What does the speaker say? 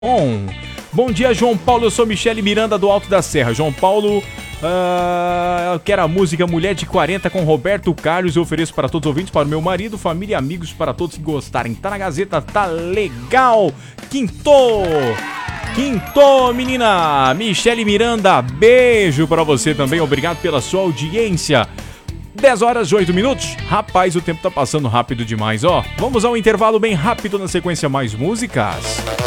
Bom dia, João Paulo, eu sou Michele Miranda do Alto da Serra. João Paulo, eu quero a música Mulher de 40 com Roberto Carlos. Eu ofereço para todos os ouvintes, para o meu marido, família e amigos, para todos que gostarem. Tá na Gazeta, tá legal. Quintou, menina. Michele Miranda, beijo para você também. Obrigado pela sua audiência. 10 horas e 8 minutos. Rapaz, o tempo tá passando rápido demais, ó. Vamos ao intervalo bem rápido, na sequência mais músicas.